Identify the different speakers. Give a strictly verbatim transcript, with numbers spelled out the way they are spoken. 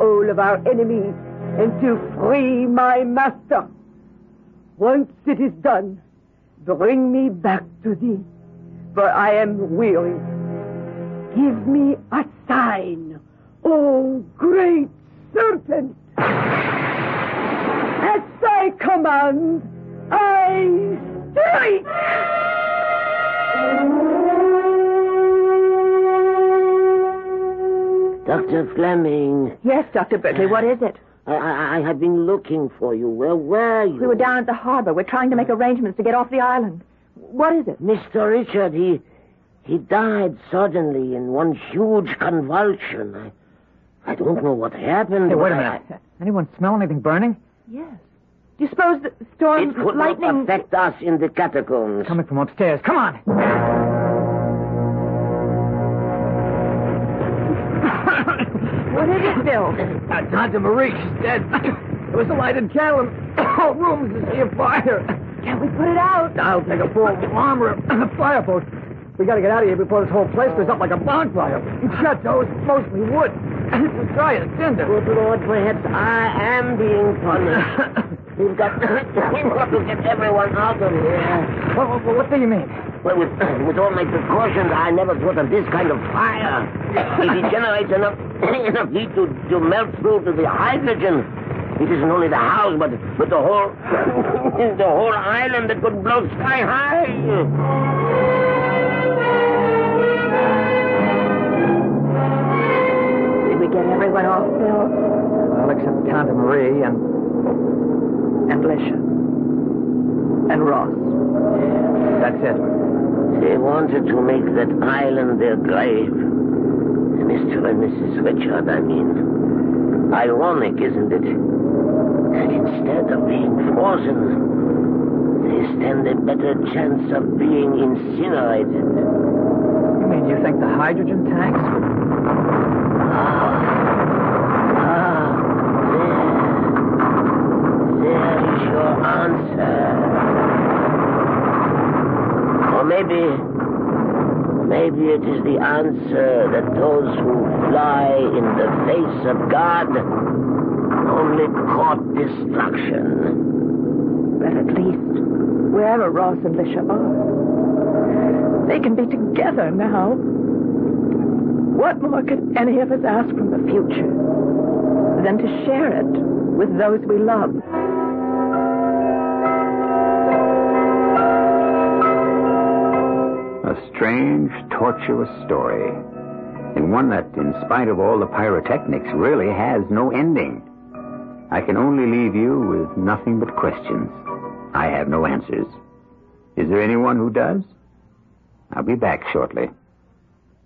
Speaker 1: all of our enemies and to free my master. Once it is done, bring me back to thee, for I am weary. Give me a sign, O great serpent. At thy command, I strike!
Speaker 2: Doctor Fleming.
Speaker 3: Yes, Doctor Berkeley, what is it?
Speaker 2: I, I, I have been looking for you. Where were you?
Speaker 3: We were down at the harbor. We're trying to make arrangements to get off the island. What is it?
Speaker 2: Mister Richard, he he died suddenly in one huge convulsion. I, I don't know what happened.
Speaker 4: Hey, wait a
Speaker 2: I,
Speaker 4: minute. Anyone smell anything burning?
Speaker 3: Yes. Do you suppose the storm,
Speaker 2: It could
Speaker 3: lightning...
Speaker 2: not affect us in the catacombs.
Speaker 4: Coming from upstairs. Come on.
Speaker 3: What is it, Bill?
Speaker 4: Uh, Tante Marie, she's dead. There was a lighted candle in the whole room to see a fire.
Speaker 3: Can't we put it out?
Speaker 4: I'll take a full armor and a fireboat. We gotta get out of here before this whole place goes up like a bonfire. Chateau is mostly wood. It's as dry as tinder.
Speaker 2: Good Lord, perhaps I am being punished. We've got, we've got to get everyone out of here.
Speaker 4: What, what, what do you mean?
Speaker 2: Well, with, with all my precautions, I never thought of this kind of fire. If it generates enough, enough heat to, to melt through to the hydrogen, it isn't only the house, but, but the whole the whole island that could blow sky high.
Speaker 3: Did we get everyone off, Bill?
Speaker 4: Well, except Tante Marie and...
Speaker 3: And Lisha. And Ross.
Speaker 4: That's it.
Speaker 2: They wanted to make that island their grave. Mister and Missus Richard, I mean. Ironic, isn't it? And instead of being frozen, they stand a better chance of being incinerated.
Speaker 4: You mean you think the hydrogen tanks?
Speaker 2: Ah, ah, there. There is your answer. Or maybe, maybe it is the answer that those who fly in the face of God only court destruction.
Speaker 3: But at least, wherever Ross and Lisha are, they can be together now. What more could any of us ask from the future than to share it with those we love?
Speaker 5: A strange, tortuous story, and one that, in spite of all the pyrotechnics, really has no ending. I can only leave you with nothing but questions. I have no answers. Is there anyone who does? I'll be back shortly.